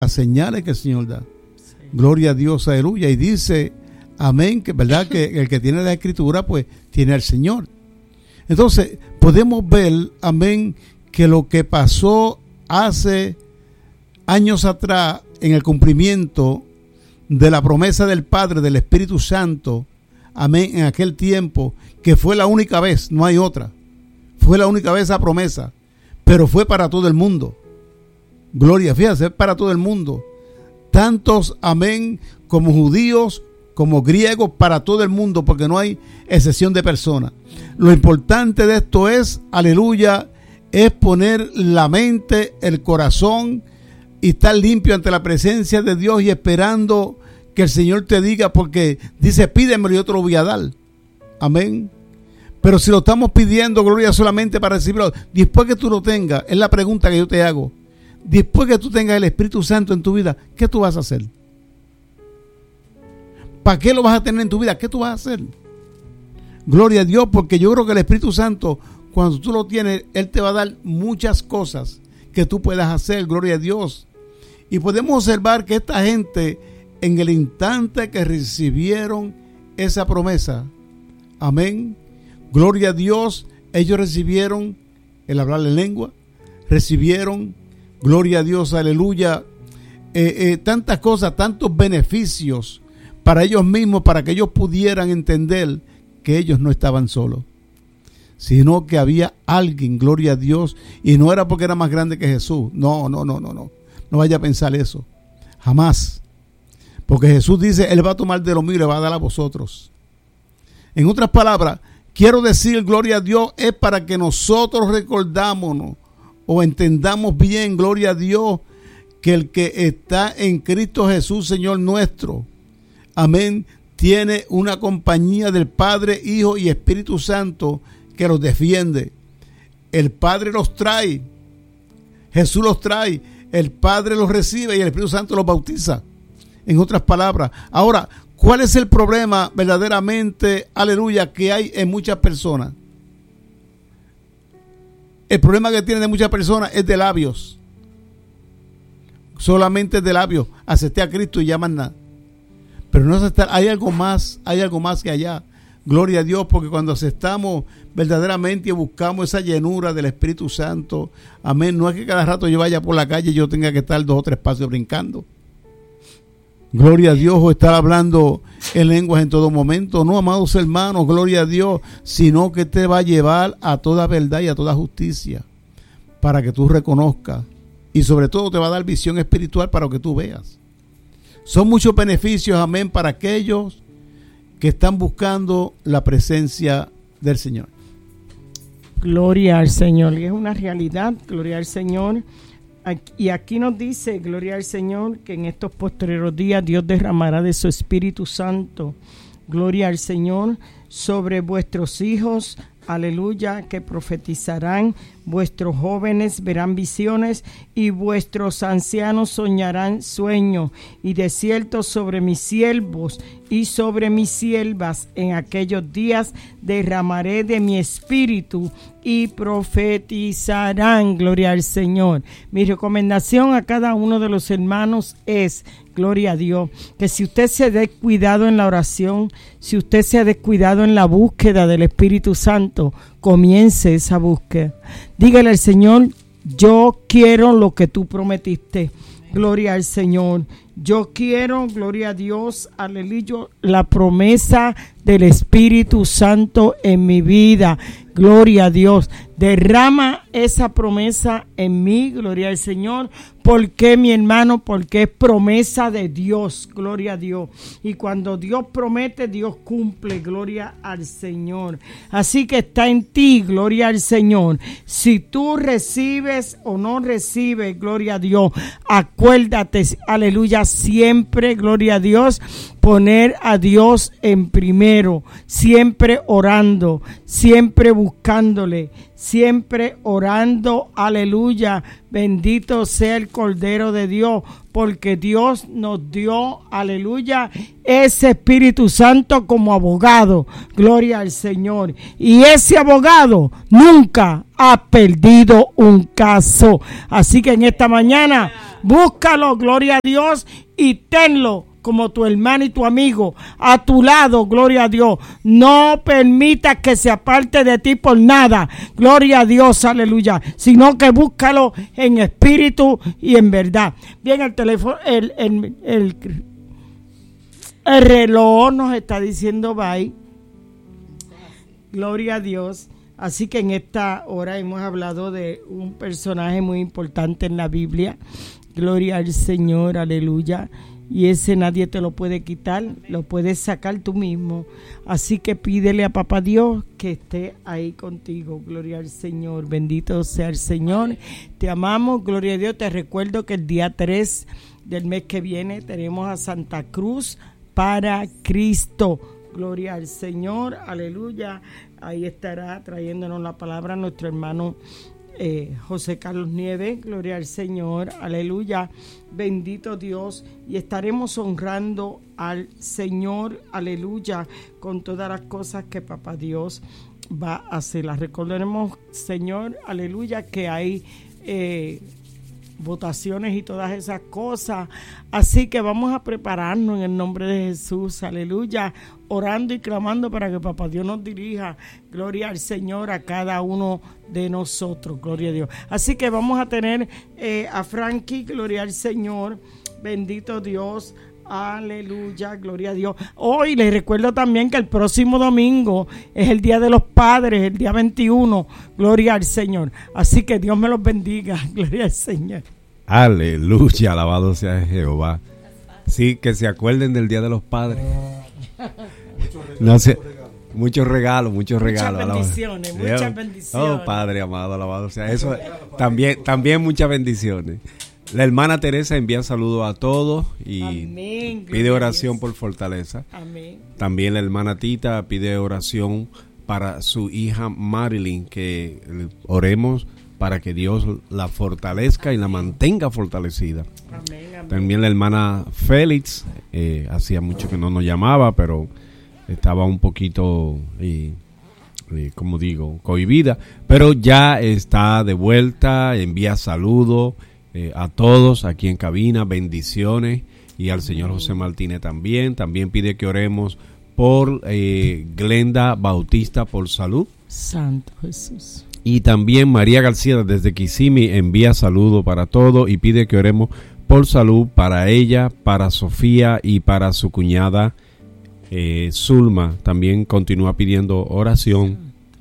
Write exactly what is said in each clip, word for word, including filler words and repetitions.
las señales que el Señor da. Sí. Gloria a Dios, aleluya. Y dice, amén, que verdad que el que tiene la Escritura, pues tiene al Señor. Entonces, podemos ver, amén, que lo que pasó hace años atrás en el cumplimiento de la promesa del Padre, del Espíritu Santo, amén, en aquel tiempo, que fue la única vez, no hay otra, fue la única vez esa promesa, pero fue para todo el mundo. Gloria, fíjate, para todo el mundo. Tantos, amén, como judíos, como griegos, para todo el mundo, porque no hay excepción de personas. Lo importante de esto es, aleluya, es poner la mente, el corazón y estar limpio ante la presencia de Dios y esperando que el Señor te diga, porque dice, pídemelo y yo te lo voy a dar. Amén. Pero si lo estamos pidiendo, gloria, solamente para recibirlo, después que tú lo tengas, es la pregunta que yo te hago. Después que tú tengas el Espíritu Santo en tu vida, ¿qué tú vas a hacer? ¿Para qué lo vas a tener en tu vida? ¿Qué tú vas a hacer? Gloria a Dios, porque yo creo que el Espíritu Santo, cuando tú lo tienes, Él te va a dar muchas cosas que tú puedas hacer, gloria a Dios. Y podemos observar que esta gente, en el instante que recibieron esa promesa, amén, gloria a Dios, ellos recibieron el hablar en lengua, recibieron, gloria a Dios, aleluya, eh, eh, tantas cosas, tantos beneficios para ellos mismos, para que ellos pudieran entender que ellos no estaban solos, sino que había alguien, gloria a Dios, y no era porque era más grande que Jesús. No, no, no, no, no. No vaya a pensar eso. Jamás. Porque Jesús dice, Él va a tomar de lo mío y le va a dar a vosotros. En otras palabras, quiero decir, gloria a Dios, es para que nosotros recordámonos o entendamos bien, gloria a Dios, que el que está en Cristo Jesús, Señor nuestro, amén, tiene una compañía del Padre, Hijo y Espíritu Santo que los defiende. El Padre los trae, Jesús los trae, el Padre los recibe y el Espíritu Santo los bautiza. En otras palabras, ahora, ¿cuál es el problema verdaderamente, aleluya, que hay en muchas personas? El problema que tienen de muchas personas es de labios. Solamente de labios. Acepté a Cristo y llaman nada. Pero no aceptar, hay algo más, hay algo más que allá. Gloria a Dios, porque cuando aceptamos verdaderamente y buscamos esa llenura del Espíritu Santo, amén, no es que cada rato yo vaya por la calle y yo tenga que estar dos o tres pasos brincando. Gloria a Dios, o estar hablando en lenguas en todo momento. No, amados hermanos, gloria a Dios, sino que te va a llevar a toda verdad y a toda justicia, para que tú reconozcas, y sobre todo te va a dar visión espiritual para que tú veas. Son muchos beneficios, amén, para aquellos que están buscando la presencia del Señor. Gloria al Señor, y es una realidad, gloria al Señor. Y aquí nos dice, gloria al Señor, que en estos posteriores días Dios derramará de su Espíritu Santo, gloria al Señor, sobre vuestros hijos, aleluya, que profetizarán, vuestros jóvenes verán visiones y vuestros ancianos soñarán sueños, y de cierto sobre mis siervos y sobre mis siervas en aquellos días derramaré de mi espíritu y profetizarán, gloria al Señor. Mi recomendación a cada uno de los hermanos es, gloria a Dios, que si usted se ha descuidado en la oración, si usted se ha descuidado en la búsqueda del Espíritu Santo, comience esa búsqueda. Dígale al Señor, yo quiero lo que tú prometiste. Gloria al Señor. Yo quiero, gloria a Dios, aleluya, la promesa del Espíritu Santo en mi vida. Gloria a Dios. Derrama esa promesa en mí, gloria al Señor. ¿Por qué, mi hermano? Porque es promesa de Dios, gloria a Dios. Y cuando Dios promete, Dios cumple, gloria al Señor. Así que está en ti, gloria al Señor. Si tú recibes o no recibes, gloria a Dios, acuérdate, aleluya, siempre, gloria a Dios, poner a Dios en primero, siempre orando, siempre buscándole, siempre orando, aleluya, bendito sea el Cordero de Dios, porque Dios nos dio, aleluya, ese Espíritu Santo como abogado, gloria al Señor, y ese abogado nunca ha perdido un caso. Así que en esta mañana Búscalo, gloria a Dios, y tenlo como tu hermano y tu amigo a tu lado, gloria a Dios. No permitas que se aparte de ti por nada, gloria a Dios, aleluya, sino que búscalo en espíritu y en verdad. Bien, el teléfono, el, el, el, el reloj nos está diciendo bye, gloria a Dios. Así que en esta hora hemos hablado de un personaje muy importante en la Biblia, gloria al Señor, aleluya. Y ese nadie te lo puede quitar, lo puedes sacar tú mismo. Así que pídele a Papá Dios que esté ahí contigo. Gloria al Señor, bendito sea el Señor. Te amamos, gloria a Dios. Te recuerdo que el día tres del mes que viene tenemos a Santa Cruz para Cristo. Gloria al Señor, aleluya. Ahí estará trayéndonos la palabra nuestro hermano Eh, José Carlos Nieves, gloria al Señor, aleluya, bendito Dios, y estaremos honrando al Señor, aleluya, con todas las cosas que Papá Dios va a hacer. Recordaremos, Señor, aleluya, que hay eh, votaciones y todas esas cosas, así que vamos a prepararnos en el nombre de Jesús, aleluya, orando y clamando para que Papá Dios nos dirija, gloria al Señor, a cada uno de nosotros, gloria a Dios. Así que vamos a tener eh, a Frankie, gloria al Señor, bendito Dios, aleluya, gloria a Dios. Hoy les recuerdo también que el próximo domingo es el Día de los Padres, el día veintiuno, gloria al Señor. Así que Dios me los bendiga, gloria al Señor. Aleluya, alabado sea Jehová. Sí, que se acuerden del Día de los Padres. No sé, muchos regalos, muchos regalos. Muchas bendiciones, alabado. muchas bendiciones. Oh, Padre amado, alabado sea. Eso también, también muchas bendiciones. La hermana Teresa envía saludos a todos y Amén, pide oración por fortaleza. Amén. También la hermana Tita pide oración para su hija Marilyn, que oremos para que Dios la fortalezca y la mantenga fortalecida. Amén, amén. También la hermana Félix, eh, hacía mucho que no nos llamaba, pero estaba un poquito, eh, eh, como digo, cohibida, pero ya está de vuelta, envía saludos eh, a todos aquí en cabina, bendiciones, y al señor José Martínez también. También pide que oremos por eh, Glenda Bautista por salud. Santo Jesús. Y también María García desde Kissimmee envía saludos para todos y pide que oremos por salud para ella, para Sofía y para su cuñada eh, Zulma. También continúa pidiendo oración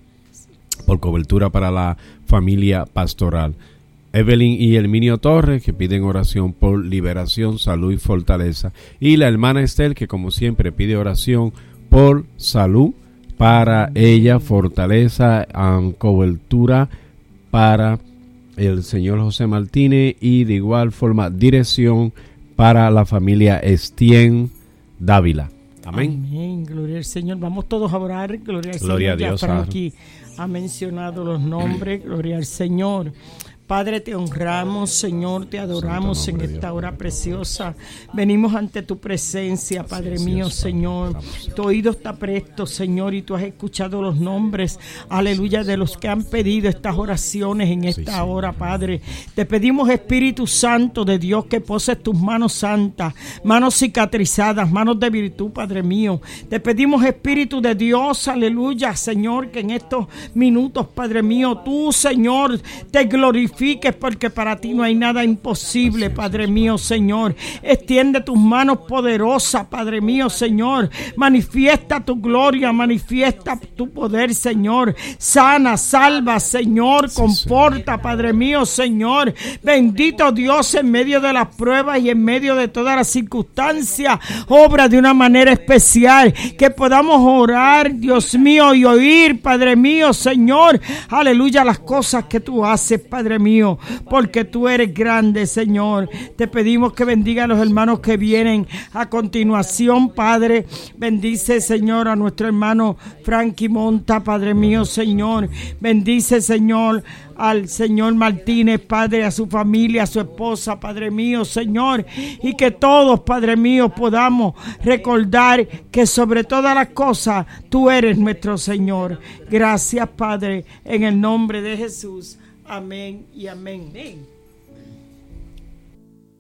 por cobertura para la familia pastoral. Evelyn y Herminio Torres, que piden oración por liberación, salud y fortaleza. Y la hermana Estel, que como siempre pide oración por salud para ella, fortaleza, um, cobertura para el señor José Martínez, y de igual forma dirección para la familia Estien Dávila. Amén. Amén, gloria al Señor. Vamos todos a orar, gloria al Gloria Señor. a Dios. Ya Frankie ha mencionado los nombres, gloria al Señor. Padre, te honramos, Señor, te adoramos en esta hora preciosa. Venimos ante tu presencia, Padre mío, Señor. Tu oído está presto, Señor, y tú has escuchado los nombres, aleluya, de los que han pedido estas oraciones en esta hora, Padre. Te pedimos, Espíritu Santo de Dios, que poses tus manos santas, manos cicatrizadas, manos de virtud, Padre mío. Te pedimos, Espíritu de Dios, aleluya, Señor, que en estos minutos, Padre mío, tú, Señor, te glorifiques, porque para ti no hay nada imposible, Padre mío, Señor. Extiende tus manos poderosas, Padre mío, Señor. Manifiesta tu gloria, manifiesta tu poder, Señor. Sana, salva, Señor. Conforta, Padre mío, Señor. Bendito Dios, en medio de las pruebas y en medio de todas las circunstancias, obra de una manera especial, que podamos orar, Dios mío, y oír, Padre mío, Señor, aleluya, las cosas que tú haces, Padre mío, porque tú eres grande, Señor. Te pedimos que bendiga a los hermanos que vienen a continuación, Padre. Bendice, Señor, a nuestro hermano Frankie Monta, Padre mío, Señor. Bendice, Señor, al señor Martínez, Padre, a su familia, a su esposa, Padre mío, Señor, y que todos, Padre mío, podamos recordar que sobre todas las cosas tú eres nuestro Señor. Gracias, Padre, en el nombre de Jesús. Amén y amén.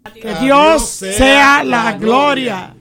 Que Dios sea la gloria.